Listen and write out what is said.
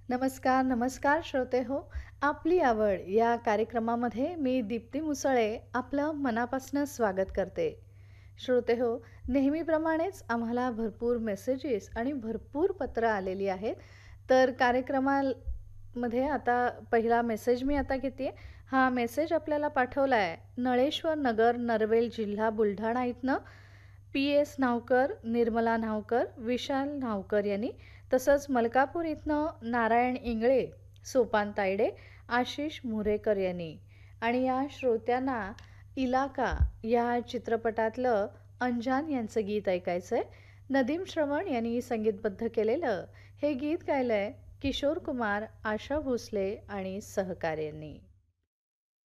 नमस्कार, नमस्कार श्रोते हो. आपली आवड या कार्यक्रमामध्ये मी दीप्ती मुसळे आपलं मनापासून स्वागत करते. श्रोते हो, नेहमीप्रमाणेच आम्हाला भरपूर मेसेजेस आणि भरपूर पत्र आलेली आहेत. तर कार्यक्रमामध्ये आता पहिला मेसेज मी आता घेते. हा मेसेज आपल्याला पाठवला आहे नळेश्वर नगर, नरवेल जिल्हा बुलढाणा इथनं पी.एस. न्हावकर, निर्मला न्हावकर, विशाल न्हावकर यांनी. तसंच मलकापूर इथनं नारायण इंगळे, सोपान तायडे, आशिष मुरेकर यांनी. आणि या श्रोत्यांना इलाका या चित्रपटातलं अंजान यांचं गीत ऐकायचं आहे. नदीम श्रवण यांनी संगीतबद्ध केलेलं हे गीत गायलंय किशोर कुमार, आशा भोसले आणि सहकाऱ्यांनी.